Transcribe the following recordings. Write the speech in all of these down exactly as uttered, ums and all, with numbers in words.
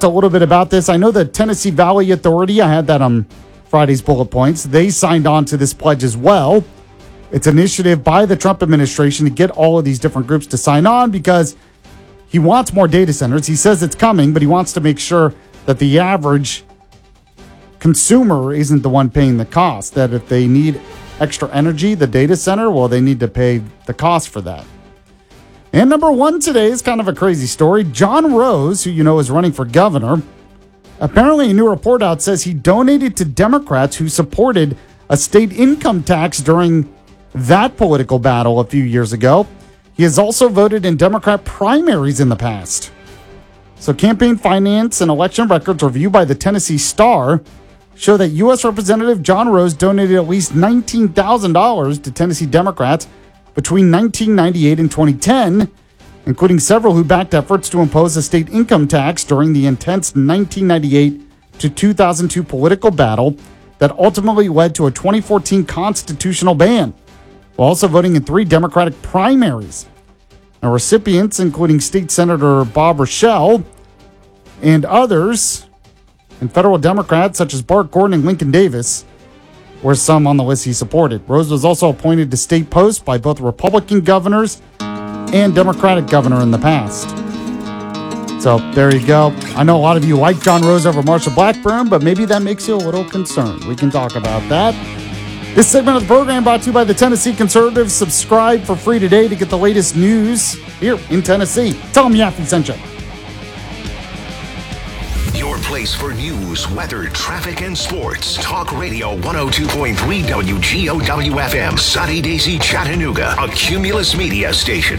talked a little bit about this. I know the Tennessee Valley Authority, I had that on Friday's bullet points. They signed on to this pledge as well. It's an initiative by the Trump administration to get all of these different groups to sign on because he wants more data centers. He says it's coming, but he wants to make sure that the average consumer isn't the one paying the cost, that if they need extra energy, the data center, well, they need to pay the cost for that. And number one today is kind of a crazy story. John Rose, who you know is running for governor, apparently a new report out says he donated to Democrats who supported a state income tax during that political battle a few years ago. He has also voted in Democrat primaries in the past. So campaign finance and election records reviewed by the Tennessee Star show that U S Representative John Rose donated at least nineteen thousand dollars to Tennessee Democrats between nineteen ninety-eight and twenty ten, including several who backed efforts to impose a state income tax during the intense nineteen ninety-eight to two thousand two political battle that ultimately led to a twenty fourteen constitutional ban, while also voting in three Democratic primaries. Now, recipients, including State Senator Bob Rochelle and others, and federal Democrats such as Bart Gordon and Lincoln Davis, were some on the list he supported. Rose was also appointed to state posts by both Republican governors and Democratic governor in the past. So there you go. I know a lot of you like John Rose over Marsha Blackburn, but maybe that makes you a little concerned. We can talk about that. This segment of the program brought to you by the Tennessee Conservatives. Subscribe for free today to get the latest news here in Tennessee. Tell them Yaffe sent you. Your place for news, weather, traffic, and sports. Talk Radio one oh two point three W G O W F M, Sunny Daisy, Chattanooga, a Cumulus Media station.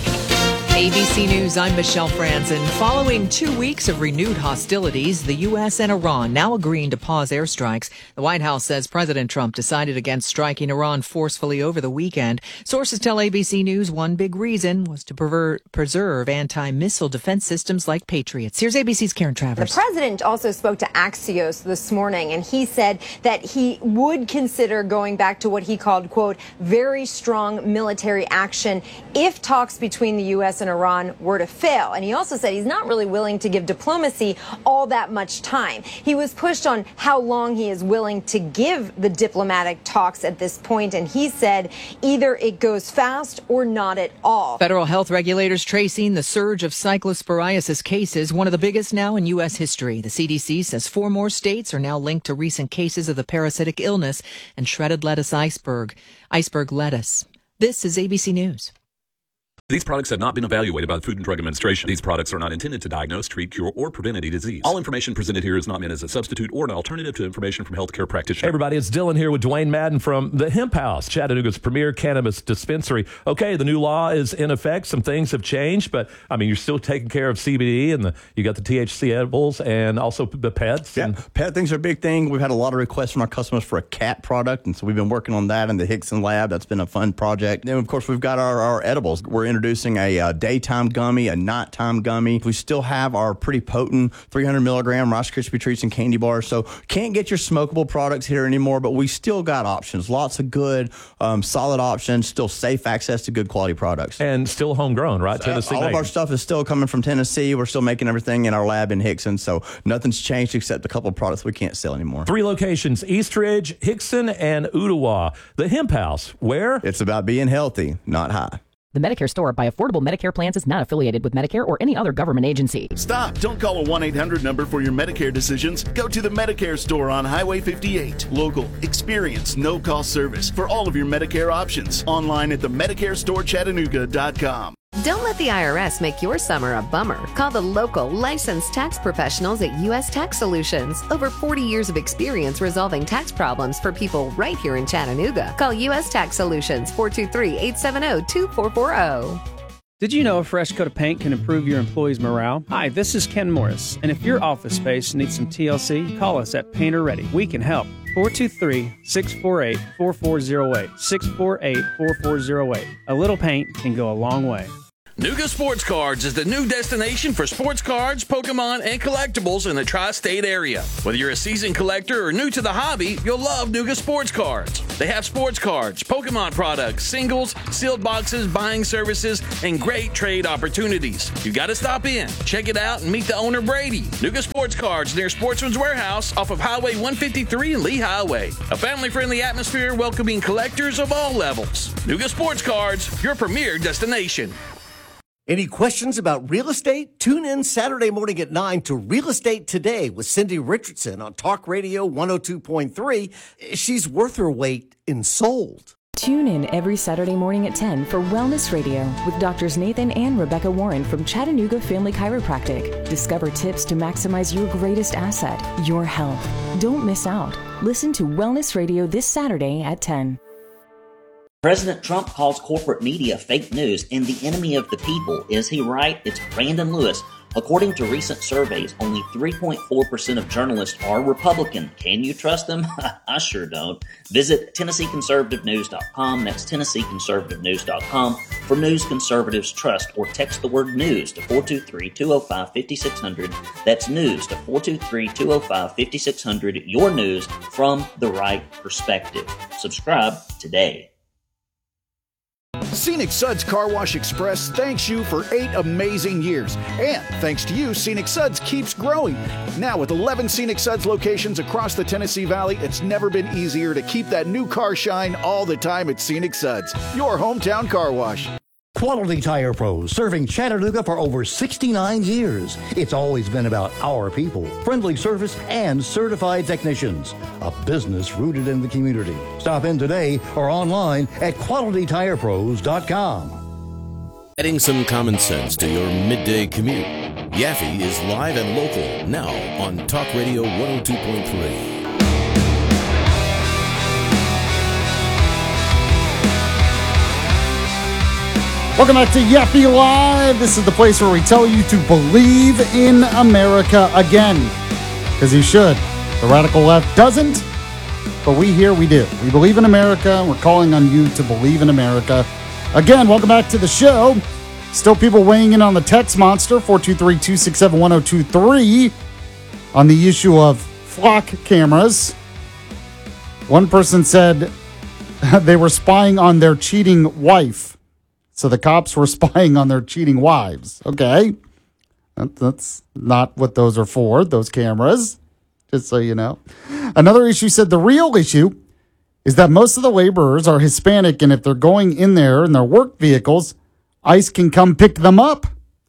A B C News, I'm Michelle Franzen. Following two weeks of renewed hostilities, the U S and Iran now agreeing to pause airstrikes. The White House says President Trump decided against striking Iran forcefully over the weekend. Sources tell A B C News one big reason was to perver- preserve anti-missile defense systems like Patriots. Here's A B C's Karen Travers. The president also spoke to Axios this morning, and he said that he would consider going back to what he called, quote, very strong military action if talks between the U S and Iran were to fail. And he also said he's not really willing to give diplomacy all that much time. He was pushed on how long he is willing to give the diplomatic talks at this point, and he said either it goes fast or not at all. Federal health regulators tracing the surge of cyclosporiasis cases, one of the biggest now in U S history. The C D C says four more states are now linked to recent cases of the parasitic illness and shredded lettuce iceberg, iceberg lettuce. This is A B C News. These products have not been evaluated by the Food and Drug Administration. These products are not intended to diagnose, treat, cure, or prevent any disease. All information presented here is not meant as a substitute or an alternative to information from healthcare practitioners. Hey everybody, it's Dylan here with Dwayne Madden from the Hemp House, Chattanooga's premier cannabis dispensary. Okay, the new law is in effect. Some things have changed, but I mean, you're still taking care of C B D, and the, you got the T H C edibles and also the pets. Yeah, and pet things are a big thing. We've had a lot of requests from our customers for a cat product, and so we've been working on that in the Hickson lab. That's been a fun project. And of course, we've got our, our edibles. We're introducing a uh, daytime gummy, a nighttime gummy. We still have our pretty potent three hundred milligram Rice Krispie treats and candy bars. So can't get your smokable products here anymore, but we still got options. Lots of good, um, solid options. Still safe access to good quality products. And still homegrown, right? So Tennessee. all made. of our stuff is still coming from Tennessee. We're still making everything in our lab in Hickson. So nothing's changed except a couple of products we can't sell anymore. Three locations: Eastridge, Hickson, and Ottawa. The Hemp House. Where? It's about being healthy, not high. The Medicare Store by Affordable Medicare Plans is not affiliated with Medicare or any other government agency. Stop. Don't call a one eight hundred number for your Medicare decisions. Go to the Medicare Store on Highway fifty-eight. Local, experienced, no-cost service for all of your Medicare options. Online at the medicare store chattanooga dot com. Don't let the I R S make your summer a bummer. Call the local licensed tax professionals at U S Tax Solutions. Over forty years of experience resolving tax problems for people right here in Chattanooga. Call U S Tax Solutions, four two three, eight seven zero, two four four zero. Did you know a fresh coat of paint can improve your employees' morale? Hi, this is Ken Morris, and if your office space needs some T L C, call us at Painter Ready. We can help. four two three, six four eight, four four zero eight, six four eight, four four zero eight. A little paint can go a long way. Nuga Sports Cards is the new destination for sports cards, Pokemon, and collectibles in the tri-state area. Whether you're a seasoned collector or new to the hobby, you'll love Nuga Sports Cards. They have sports cards, Pokemon products, singles, sealed boxes, buying services, and great trade opportunities. You got to stop in, check it out, and meet the owner, Brady. Nuga Sports Cards near Sportsman's Warehouse off of Highway one fifty-three and Lee Highway. A family-friendly atmosphere welcoming collectors of all levels. Nuga Sports Cards, your premier destination. Any questions about real estate? Tune in Saturday morning at nine to Real Estate Today with Cindy Richardson on Talk Radio one oh two point three. She's worth her weight in sold. Tune in every Saturday morning at ten for Wellness Radio with Doctors Nathan and Rebecca Warren from Chattanooga Family Chiropractic. Discover tips to maximize your greatest asset, your health. Don't miss out. Listen to Wellness Radio this Saturday at ten. President Trump calls corporate media fake news and the enemy of the people. Is he right? It's Brandon Lewis. According to recent surveys, only three point four percent of journalists are Republican. Can you trust them? I sure don't. Visit Tennessee Conservative News dot com. That's Tennessee Conservative News dot com for news conservatives trust, or text the word news to four two three, two oh five, five six zero zero. That's news to four two three, two oh five, five six zero zero. Your news from the right perspective. Subscribe today. Scenic Suds Car Wash Express thanks you for eight amazing years. And thanks to you, Scenic Suds keeps growing. Now with eleven Scenic Suds locations across the Tennessee Valley, it's never been easier to keep that new car shine all the time at Scenic Suds, your hometown car wash. Quality Tire Pros, serving Chattanooga for over sixty-nine years. It's always been about our people, friendly service, and certified technicians. A business rooted in the community. Stop in today or online at quality tire pros dot com. Adding some common sense to your midday commute. Yaffe is live and local now on Talk Radio one oh two point three. Welcome back to Yaffe Live. This is the place where we tell you to believe in America again. Because you should. The radical left doesn't, but we here, we do. We believe in America, and we're calling on you to believe in America. Again, welcome back to the show. Still people weighing in on the text monster, four two three, two six seven, one oh two three, on the issue of flock cameras. One person said they were spying on their cheating wife. So the cops were spying on their cheating wives. Okay. That, that's not what those are for, those cameras, just so you know. Another issue said the real issue is that most of the laborers are Hispanic, and if they're going in there in their work vehicles, ICE can come pick them up.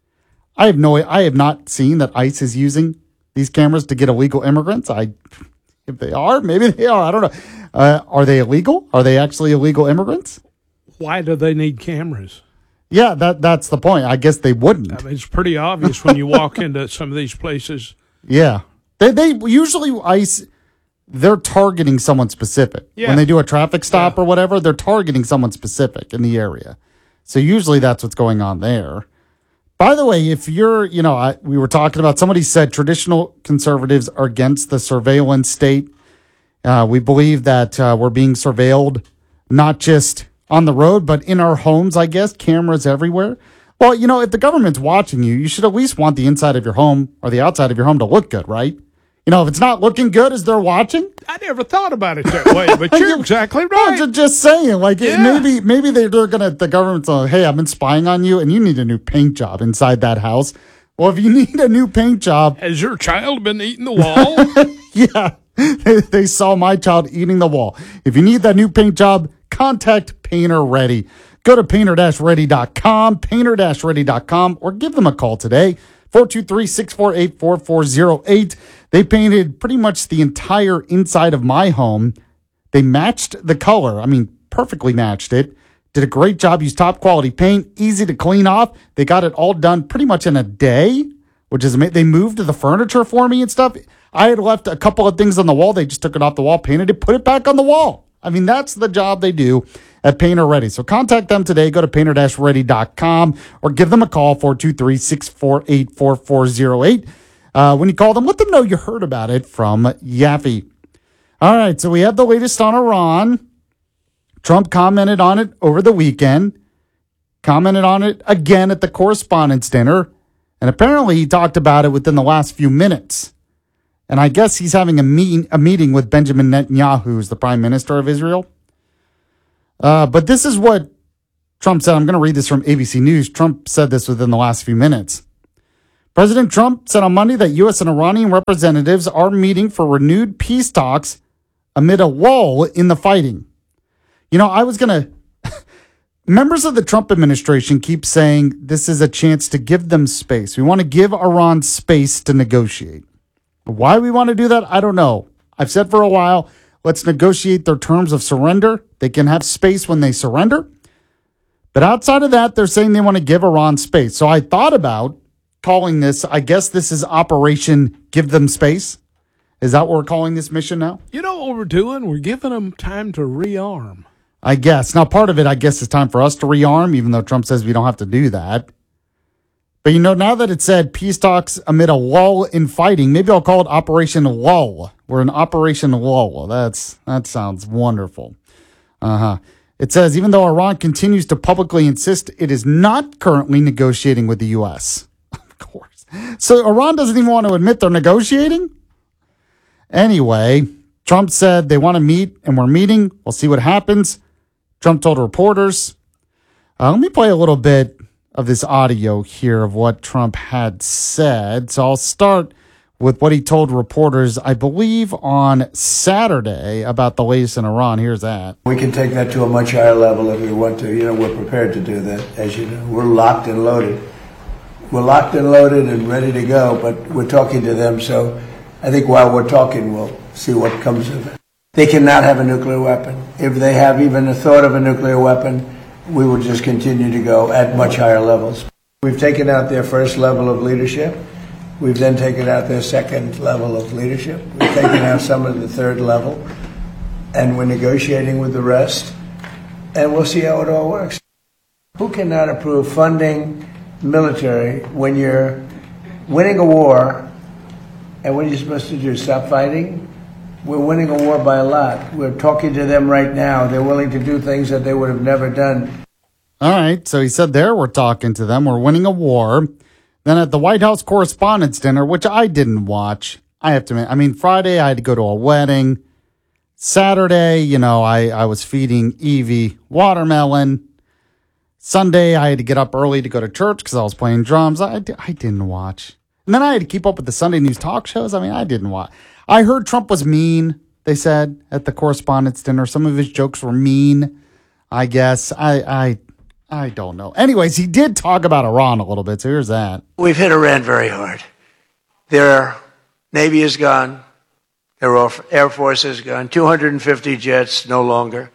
I have no, I have not seen that ICE is using these cameras to get illegal immigrants. I, if they are, maybe they are. I don't know. Uh, are they illegal? Are they actually illegal immigrants? Why do they need cameras? Yeah, that that's the point. I guess they wouldn't. I mean, it's pretty obvious when you walk into some of these places. Yeah. They they usually ICE, they're targeting someone specific. Yeah. When they do a traffic stop Yeah. or whatever, they're targeting someone specific in the area. So usually that's what's going on there. By the way, if you're, you know, I, we were talking about, somebody said traditional conservatives are against the surveillance state. Uh, we believe that uh, we're being surveilled, not just on the road, but in our homes, I guess, cameras everywhere. Well, you know, if the government's watching you, you should at least want the inside of your home or the outside of your home to look good, right? You know, if it's not looking good as they're watching. I never thought about it that way, but you're exactly right. No, just saying, like, Yeah. maybe maybe they're going to, the government's like, hey, I've been spying on you and you need a new paint job inside that house. Well, if you need a new paint job. Has your child been eating the wall? Yeah, they, they saw my child eating the wall. If you need that new paint job, contact Painter Ready. Go to painter ready dot com, painter ready dot com, or give them a call today, four two three, six four eight, four four zero eight. They painted pretty much the entire inside of my home. They matched the color. I mean, perfectly matched it. Did a great job, used top quality paint, easy to clean off. They got it all done pretty much in a day, which is amazing. They moved the furniture for me and stuff. I had left a couple of things on the wall. They just took it off the wall, painted it, put it back on the wall. I mean, that's the job they do at Painter Ready. So contact them today. Go to painter ready dot com or give them a call, four two three, six four eight, four four zero eight. Uh, when you call them, let them know you heard about it from Yaffe. All right, so we have the latest on Iran. Trump commented on it over the weekend. commented on it again at the correspondents' dinner, and apparently he talked about it within the last few minutes. And I guess he's having a, meet- a meeting with Benjamin Netanyahu, who's the prime minister of Israel. Uh, but this is what Trump said. I'm going to read this from A B C News. Trump said this within the last few minutes. President Trump said on Monday that U S and Iranian representatives are meeting for renewed peace talks amid a lull in the fighting. You know, I was going to... Members of the Trump administration keep saying this is a chance to give them space. We want to give Iran space to negotiate. Why we want to do that, I don't know. I've said for a while, let's negotiate their terms of surrender. They can have space when they surrender. But outside of that, they're saying they want to give Iran space. So I thought about calling this, I guess this is Operation Give Them Space. Is that what we're calling this mission now? You know what we're doing? We're giving them time to rearm. I guess. Now, part of it, I guess, is time for us to rearm, even though Trump says we don't have to do that. But, you know, now that it said peace talks amid a lull in fighting, maybe I'll call it Operation Lull. We're in Operation Lull. That's, that sounds wonderful. Uh-huh. It says, even though Iran continues to publicly insist it is not currently negotiating with the U S. Of course. So Iran doesn't even want to admit they're negotiating? Anyway, Trump said they want to meet, and we're meeting. We'll see what happens. Trump told reporters. Uh, let me play a little bit of this audio here of what Trump had said. So I'll start with what he told reporters, I believe, on Saturday about the latest in Iran. Here's that. We can take that to a much higher level if we want to. You know, we're prepared to do that, as you know. We're locked and loaded. We're locked and loaded and ready to go, but we're talking to them. So I think while we're talking, we'll see what comes of it. They cannot have a nuclear weapon. If they have even a thought of a nuclear weapon, we will just continue to go at much higher levels. We've taken out their first level of leadership. We've then taken out their second level of leadership. We've taken out some of the third level, and we're negotiating with the rest, and we'll see how it all works. Who cannot approve funding military when you're winning a war, and what are you supposed to do, stop fighting? We're winning a war by a lot. We're talking to them right now. They're willing to do things that they would have never done. All right, so he said there we're talking to them. We're winning a war. Then at the White House Correspondents' Dinner, which I didn't watch, I have to admit, I mean, Friday I had to go to a wedding. Saturday, you know, I, I was feeding Evie watermelon. Sunday, I had to get up early to go to church because I was playing drums. I, I didn't watch. And then I had to keep up with the Sunday news talk shows. I mean, I didn't watch. I heard Trump was mean, they said, at the Correspondents' Dinner. Some of his jokes were mean, I guess. I, I, I don't know. Anyways, he did talk about Iran a little bit, so here's that. We've hit Iran very hard. Their Navy is gone. Their Air Force is gone. two hundred fifty jets, no longer.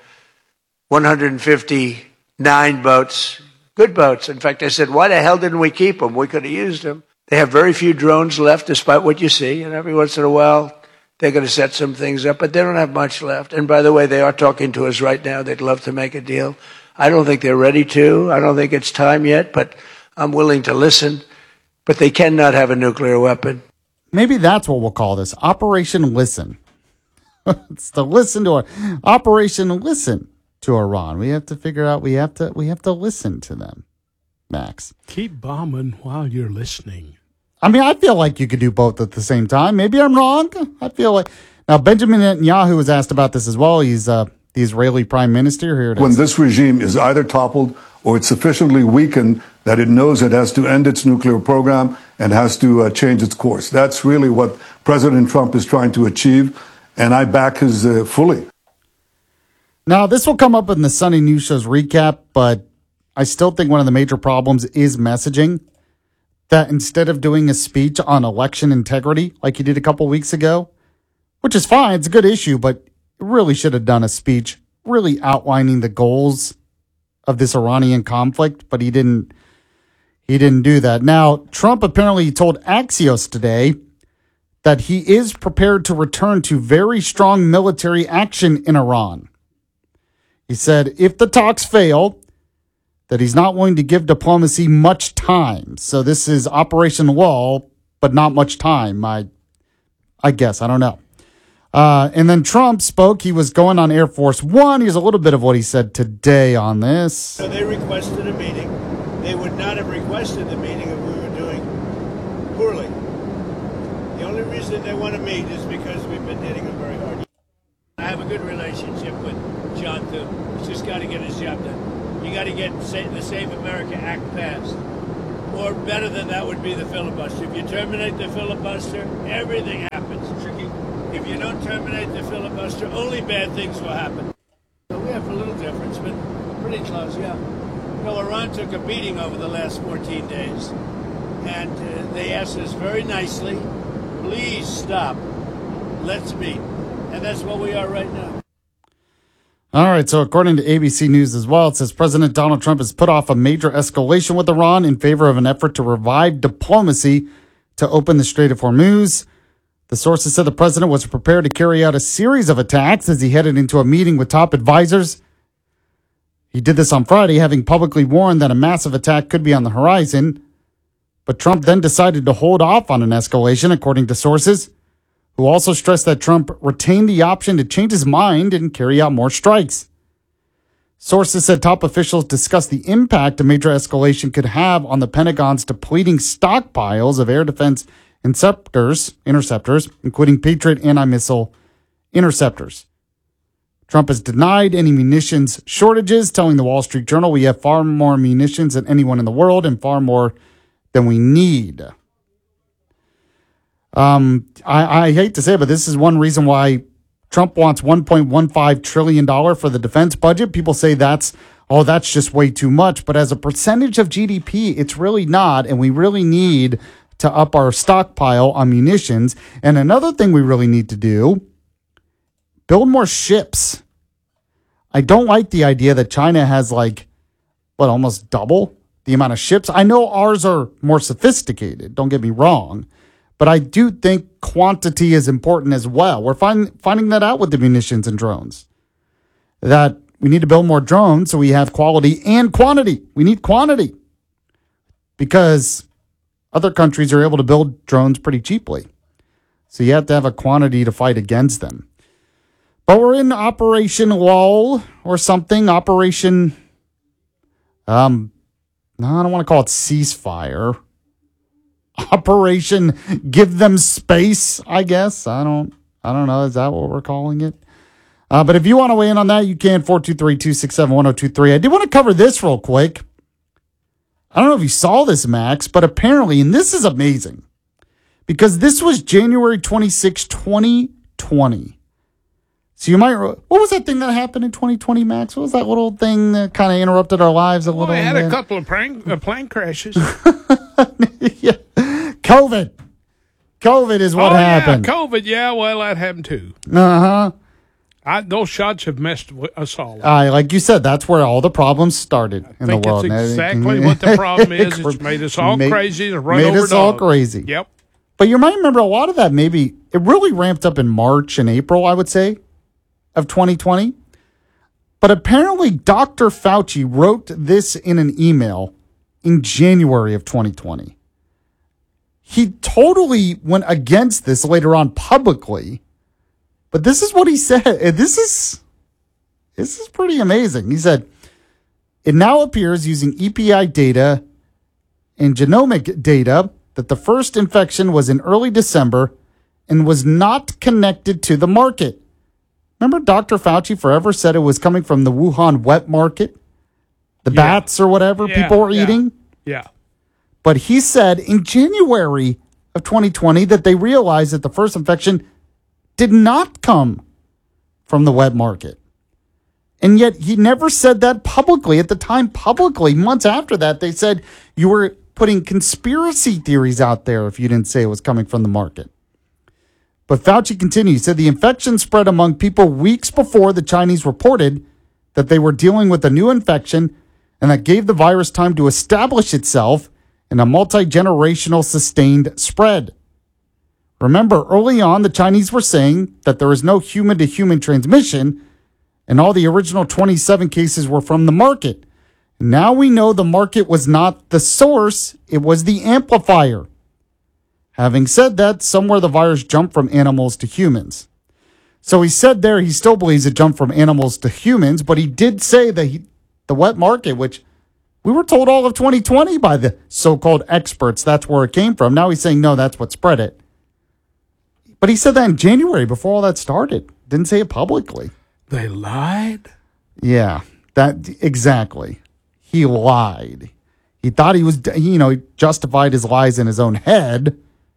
one hundred fifty-nine boats, good boats. In fact, I said, why the hell didn't we keep them? We could have used them. They have very few drones left, despite what you see. And every once in a while, they're going to set some things up, but they don't have much left. And by the way, they are talking to us right now. They'd love to make a deal. I don't think they're ready to. I don't think it's time yet, but I'm willing to listen. But they cannot have a nuclear weapon. Maybe that's what we'll call this, Operation Listen. It's to listen to Operation Listen to Iran. We have to figure out, we have to, we have to listen to them, Max. Keep bombing while you're listening. I mean, I feel like you could do both at the same time. Maybe I'm wrong. I feel like... Now, Benjamin Netanyahu was asked about this as well. He's uh, the Israeli prime minister. Here it is. When this regime is either toppled or it's sufficiently weakened that it knows it has to end its nuclear program and has to uh, change its course. That's really what President Trump is trying to achieve, and I back his uh, fully. Now, this will come up in the Sunday News Show's recap, but I still think one of the major problems is messaging. That instead of doing a speech on election integrity like he did a couple weeks ago, which is fine, it's a good issue, but really should have done a speech really outlining the goals of this Iranian conflict, but he didn't he didn't do that. Now, Trump apparently told Axios today that he is prepared to return to very strong military action in Iran. He said if the talks fail, that he's not willing to give diplomacy much time. So this is Operation Lull, but not much time, I, I guess. I don't know. Uh, and then Trump spoke. He was going on Air Force One. Here's a little bit of what he said today on this. So they requested a meeting. they would not have requested the meeting if we were doing poorly. The only reason they want to meet is because we've been hitting them very hard. I have a good relationship with John Thune. He's just got to get his job done. You got to get the Save America Act passed. Or better than that would be the filibuster. If you terminate the filibuster, everything happens. Tricky. If you don't terminate the filibuster, only bad things will happen. So we have a little difference, but pretty close, yeah. You know, Iran took a beating over the last fourteen days, and uh, they asked us very nicely, please stop, let's meet. And that's what we are right now. All right, so according to A B C News as well, it says President Donald Trump has put off a major escalation with Iran in favor of an effort to revive diplomacy to open the Strait of Hormuz. The sources said the president was prepared to carry out a series of attacks as he headed into a meeting with top advisors. He did this on Friday, having publicly warned that a massive attack could be on the horizon. But Trump then decided to hold off on an escalation, according to sources, who also stressed that Trump retained the option to change his mind and carry out more strikes. Sources said top officials discussed the impact a major escalation could have on the Pentagon's depleting stockpiles of air defense interceptors, interceptors, including Patriot anti-missile interceptors. Trump has denied any munitions shortages, telling the Wall Street Journal, we have far more munitions than anyone in the world and far more than we need. Um, I, I hate to say it, but this is one reason why Trump wants one point one five trillion dollars for the defense budget. People say that's, oh, that's just way too much. But as a percentage of G D P, it's really not. And we really need to up our stockpile on munitions. And another thing we really need to do, build more ships. I don't like the idea that China has like, what, almost double the amount of ships. I know ours are more sophisticated. Don't get me wrong. But I do think quantity is important as well. We're find, finding that out with the munitions and drones. That we need to build more drones so we have quality and quantity. We need quantity. Because other countries are able to build drones pretty cheaply. So you have to have a quantity to fight against them. But we're in Operation Lull or something. Operation, um, no, I don't want to call it ceasefire. Operation Give Them Space, I guess. I don't I don't know. Is that what we're calling it? Uh, but if you want to weigh in on that, you can. four two three, two six seven, one zero two three. I did want to cover this real quick. I don't know if you saw this, Max, but apparently, and this is amazing, because this was January twenty-sixth, twenty twenty. So you might, what was that thing that happened in twenty twenty, Max? What was that little thing that kind of interrupted our lives a well, little? I had bit? a couple of plane, uh, plane crashes. Yeah. COVID. COVID is what oh, happened. Yeah, COVID. Yeah, well, that happened too. Uh-huh. I, those shots have messed with us all. Uh, like you said, that's where all the problems started I in think the world. That's exactly what the problem is. It's made us all made, crazy and run made over us all dogs. crazy. Yep. But you might remember a lot of that maybe, it really ramped up in March and April, I would say, of twenty twenty. But apparently Doctor Fauci wrote this in an email in January of twenty twenty. He totally went against this later on publicly. But this is what he said. This is, this is pretty amazing. He said, it now appears using E P I data and genomic data that the first infection was in early December and was not connected to the market. Remember Doctor Fauci forever said it was coming from the Wuhan wet market? The Yeah. bats or whatever Yeah, people were yeah. eating? Yeah. But he said in January of twenty twenty that they realized that the first infection did not come from the wet market. And yet he never said that publicly. At the time, publicly, months after that, they said you were putting conspiracy theories out there if you didn't say it was coming from the market. But Fauci continued. He said the infection spread among people weeks before the Chinese reported that they were dealing with a new infection and that gave the virus time to establish itself in a multi-generational sustained spread. Remember, early on, the Chinese were saying that there is no human-to-human transmission, and all the original twenty-seven cases were from the market. Now we know the market was not the source, it was the amplifier. Having said that, somewhere the virus jumped from animals to humans. So he said there he still believes it jumped from animals to humans, but he did say that he, the wet market, which We were told all of twenty twenty by the so-called experts that's where it came from. Now he's saying, no, that's what spread it. But he said that in January before all that started. Didn't say it publicly. They lied? Yeah, that exactly. He lied. He thought he was, you know, he justified his lies in his own head.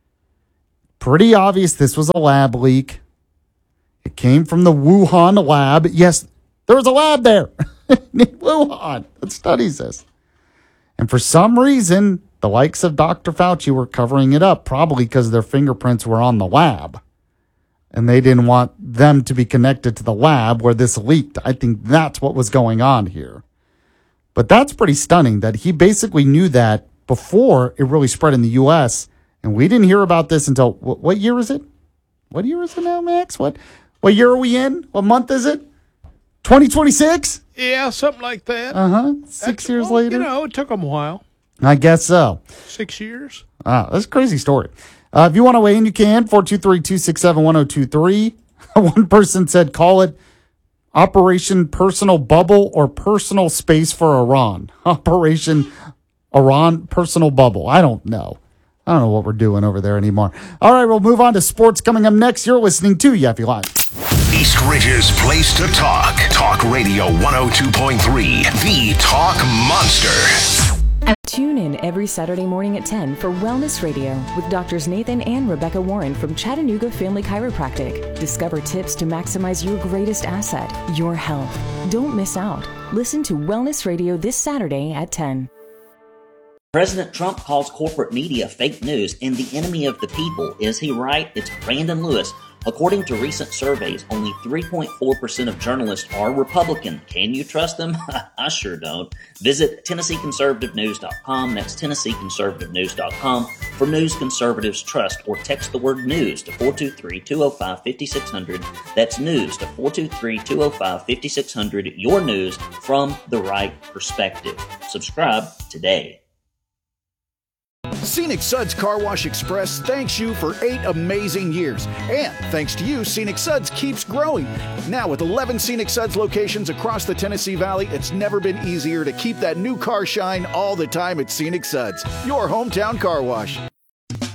Pretty obvious this was a lab leak. It came from the Wuhan lab. Yes, there was a lab there in Wuhan that studies this. And for some reason, the likes of Doctor Fauci were covering it up, probably because their fingerprints were on the lab. And they didn't want them to be connected to the lab where this leaked. I think that's what was going on here. But that's pretty stunning that he basically knew that before it really spread in the U S. And we didn't hear about this until, what, what year is it? What year is it now, Max? What, what year are we in? What month is it? twenty twenty-six? Yeah, something like that. Uh-huh. Six That's, years well, later? You know, it took them a while. I guess so. Six years? Ah, that's a crazy story. Uh, if you want to weigh in, you can. four two three, two six seven, one zero two three. One person said, call it Operation Personal Bubble or Personal Space for Iran. Operation Iran Personal Bubble. I don't know. I don't know what we're doing over there anymore. All right, we'll move on to sports coming up next. You're listening to Yaffe Live. East Ridge's place to talk. Talk Radio one oh two point three, the Talk Monster. Tune in every Saturday morning at ten for Wellness Radio with Doctors Nathan and Rebecca Warren from Chattanooga Family Chiropractic. Discover tips to maximize your greatest asset, your health. Don't miss out. Listen to Wellness Radio this Saturday at ten. President Trump calls corporate media fake news and the enemy of the people. Is he right? It's Brandon Lewis. According to recent surveys, only three point four percent of journalists are Republican. Can you trust them? I sure don't. Visit Tennessee Conservative News dot com. That's Tennessee Conservative News dot com for news conservatives trust, or text the word news to four two three, two zero five, five six zero zero. That's news to four two three, two zero five, five six zero zero. Your news from the right perspective. Subscribe today. Scenic Suds Car Wash Express thanks you for eight amazing years. And thanks to you, Scenic Suds keeps growing. Now with eleven Scenic Suds locations across the Tennessee Valley, it's never been easier to keep that new car shine all the time at Scenic Suds, your hometown car wash.